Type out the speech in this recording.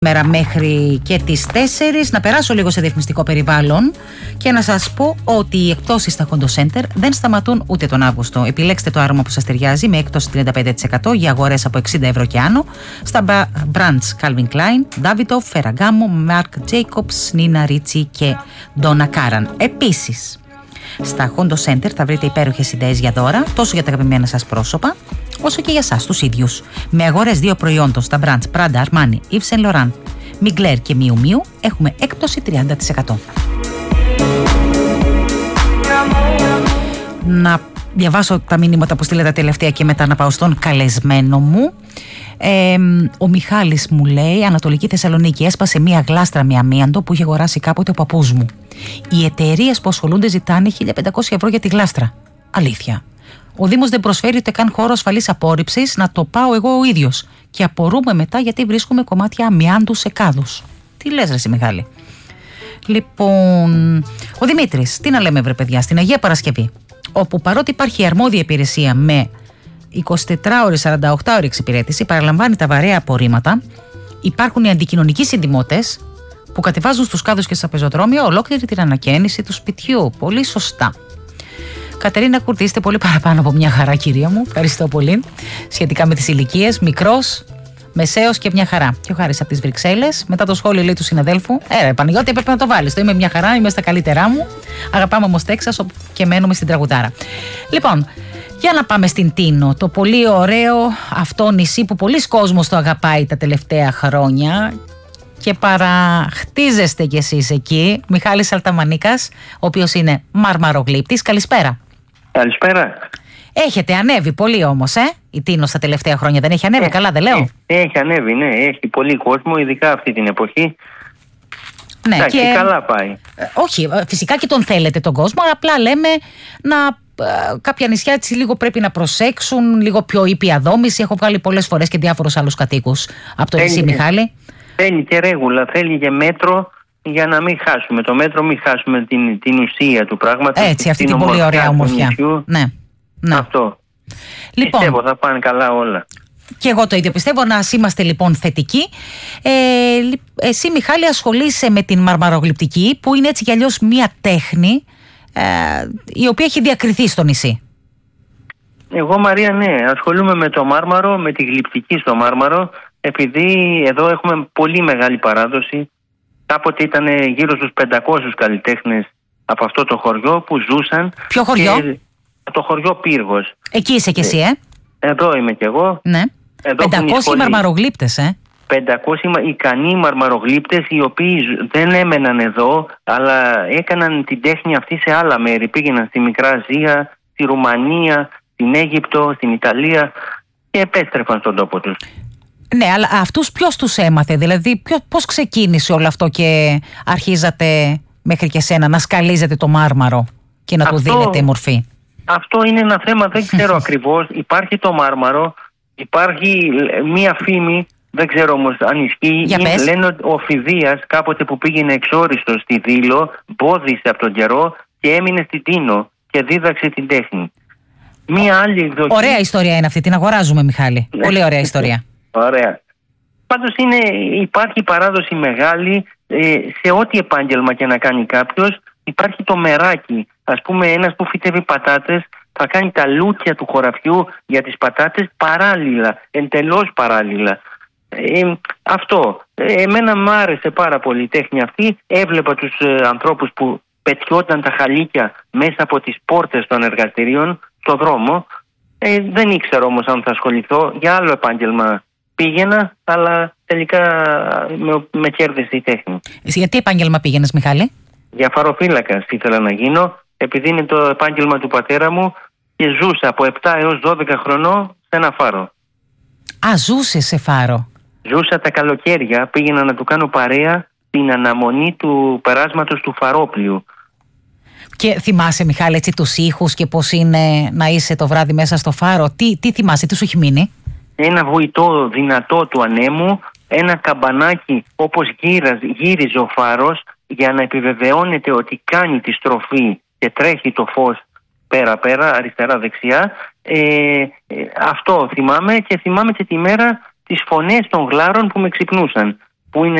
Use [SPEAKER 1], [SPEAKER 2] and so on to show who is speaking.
[SPEAKER 1] Μέρα μέχρι και τις 4, να περάσω λίγο σε διαφημιστικό περιβάλλον και να σας πω ότι οι εκπτώσεις στα Hondo Center δεν σταματούν ούτε τον Αύγουστο. Επιλέξτε το άρωμα που σας ταιριάζει με έκπτωση 35% για αγορές από 60 ευρώ και άνω στα brands Calvin Klein, Davidoff, Ferragamo, Marc Jacobs, Nina Ricci και Donna Karan. Επίσης, στα Hondo Center θα βρείτε υπέροχες ιδέες για δώρα, τόσο για τα αγαπημένα σας πρόσωπα, όσο και για εσάς τους ίδιους. Με αγορές 2 προϊόντων στα brands Prada, Armani, Yves Saint Laurent, Mugler και Miu Miu έχουμε έκπτωση 30%. Να διαβάσω τα μηνύματα που στείλετε τελευταία και μετά να πάω στον καλεσμένο μου. Ο Μιχάλης μου λέει: Ανατολική Θεσσαλονίκη, έσπασε μία γλάστρα με αμίαντο που είχε αγοράσει κάποτε ο παππούς μου. Οι εταιρείες που ασχολούνται ζητάνε 1.500 ευρώ για τη γλάστρα. Αλήθεια. Ο Δήμος δεν προσφέρει ούτε καν χώρο ασφαλής απόρριψης να το πάω εγώ ο ίδιος. Και απορούμε μετά γιατί βρίσκουμε κομμάτια αμιάντου σε κάδους. Τι λες, ρε εσύ Μιχάλη? Λοιπόν, ο Δημήτρης, τι να λέμε, βρε παιδιά, στην Αγία Παρασκευή, όπου παρότι υπάρχει αρμόδια υπηρεσία με 24ωρη, 48ωρη εξυπηρέτηση, παραλαμβάνει τα βαρέα απορρίμματα, υπάρχουν οι αντικοινωνικοί συντιμώτες που κατεβάζουν στους κάδους και στα πεζοδρόμια ολόκληρη την ανακαίνιση του σπιτιού. Πολύ σωστά. Κατερίνα Κουρτή, είστε πολύ παραπάνω από μια χαρά, κυρία μου. Ευχαριστώ πολύ. Σχετικά με τις ηλικίες, μικρός, μεσαίος και μια χαρά. Και ο Χάρης από τις Βρυξέλλες, μετά το σχόλιο λέει του συναδέλφου: Παναγιώτη, έπρεπε να το βάλεις. Το είμαι μια χαρά, είμαι στα καλύτερά μου. Αγαπάμε όμως Τέξας και μένουμε στην τραγουδάρα. Λοιπόν, για να πάμε στην Τίνο, το πολύ ωραίο αυτό νησί που πολλοί κόσμος το αγαπάει τα τελευταία χρόνια και παραχτίζεστε κι εσείς εκεί. Μιχάλης Αλταμανίκας, ο οποίος είναι μαρμαρογλύπτης. Καλησπέρα.
[SPEAKER 2] Καλησπέρα.
[SPEAKER 1] Έχετε ανέβει πολύ όμως, η Τίνο στα τελευταία χρόνια, δεν έχει ανέβει? Καλά δεν λέω?
[SPEAKER 2] Έχει ανέβει, ναι. Έχει πολύ κόσμο, ειδικά αυτή την εποχή.
[SPEAKER 1] Ναι,
[SPEAKER 2] εντάξει, και καλά πάει.
[SPEAKER 1] Όχι, φυσικά και τον θέλετε τον κόσμο, απλά λέμε να κάποια νησιά έτσι λίγο πρέπει να προσέξουν, λίγο πιο ήπια δόμηση. Έχω βγάλει πολλές φορές και διάφορους άλλους κατοίκους από το νησί, Μιχάλη. Θέλει
[SPEAKER 2] και ρέγουλα, θέλει και μέτρο για να μην χάσουμε το μέτρο, μην χάσουμε την ουσία του πράγματος.
[SPEAKER 1] Έτσι, αυτή την πολύ ωραία ομορφιά.
[SPEAKER 2] Ναι. Αυτό. Λοιπόν, πιστεύω θα πάνε καλά όλα.
[SPEAKER 1] Και εγώ το ίδιο πιστεύω, να είμαστε λοιπόν θετικοί. Εσύ, Μιχάλη, ασχολείσαι με την μαρμαρογλυπτική, που είναι έτσι κι αλλιώς μία τέχνη η οποία έχει διακριθεί στο νησί.
[SPEAKER 2] Εγώ, Μαρία, ναι, ασχολούμαι με το μάρμαρο, με τη γλυπτική στο μάρμαρο, επειδή εδώ έχουμε πολύ μεγάλη παράδοση. Κάποτε ήταν γύρω στους 500 καλλιτέχνες από αυτό το χωριό που ζούσαν.
[SPEAKER 1] Ποιο χωριό?
[SPEAKER 2] Το χωριό Πύργος.
[SPEAKER 1] Εκεί είσαι κι εσύ,
[SPEAKER 2] Εδώ είμαι κι εγώ.
[SPEAKER 1] Ναι. Εδώ 500 μαρμαρογλύπτες,
[SPEAKER 2] 500 ικανοί μαρμαρογλύπτες, οι οποίοι δεν έμεναν εδώ, αλλά έκαναν την τέχνη αυτή σε άλλα μέρη. Πήγαιναν στη Μικρά Ασία, στη Ρουμανία, στην Αίγυπτο, στην Ιταλία και επέστρεφαν στον τόπο τους.
[SPEAKER 1] Ναι, αλλά αυτούς ποιος τους έμαθε? Δηλαδή πώς ξεκίνησε όλο αυτό και αρχίζατε μέχρι και σένα να σκαλίζετε το μάρμαρο και να του δίνετε μορφή? Αυτό
[SPEAKER 2] είναι ένα θέμα, δεν ξέρω ακριβώς. Υπάρχει το μάρμαρο, υπάρχει μία φήμη, δεν ξέρω όμως αν ισχύει. Λένε ότι ο Φιδίας κάποτε που πήγαινε εξόριστο στη Δήλο, μπόδισε από τον καιρό και έμεινε στη Τίνο και δίδαξε την τέχνη. Μία άλλη δοκιμή.
[SPEAKER 1] Ωραία ιστορία είναι αυτή, την αγοράζουμε, Μιχάλη. Πολύ ωραία ιστορία.
[SPEAKER 2] Ωραία. Πάντως υπάρχει παράδοση μεγάλη σε ό,τι επάγγελμα και να κάνει κάποιος. Υπάρχει το μεράκι. Ας πούμε, ένας που φυτεύει πατάτες θα κάνει τα λούκια του χωραφιού για τις πατάτες παράλληλα, εντελώς παράλληλα. Αυτό. Εμένα μου άρεσε πάρα πολύ η τέχνη αυτή. Έβλεπα τους ανθρώπους που πετιόταν τα χαλίκια μέσα από τις πόρτες των εργαστηρίων στο δρόμο. Δεν ήξερα όμως αν θα ασχοληθώ. Για άλλο επάγγελμα πήγαινα, αλλά τελικά με κέρδισε η τέχνη.
[SPEAKER 1] Για τι επάγγελμα πήγαινες, Μιχάλη?
[SPEAKER 2] Για φαροφύλακας ήθελα να γίνω, επειδή είναι το επάγγελμα του πατέρα μου και ζούσα από 7 έως 12 χρονών σε ένα φάρο.
[SPEAKER 1] Α, ζούσες σε φάρο?
[SPEAKER 2] Ζούσα τα καλοκαίρια, πήγαινα να του κάνω παρέα την αναμονή του περάσματος του φαρόπλιου.
[SPEAKER 1] Και θυμάσαι, Μιχάλη, έτσι τους ήχους και πώς είναι να είσαι το βράδυ μέσα στο φάρο? Τι θυμάσαι, τι σου έχει μείνει?
[SPEAKER 2] Ένα βουητό δυνατό του ανέμου, ένα καμπανάκι όπως γύριζε ο φάρος για να επιβεβαιώνεται ότι κάνει τη στροφή και τρέχει το φως πέρα-πέρα, αριστερά-δεξιά. Αυτό θυμάμαι, και θυμάμαι και τη μέρα τις φωνές των γλάρων που με ξυπνούσαν. που είναι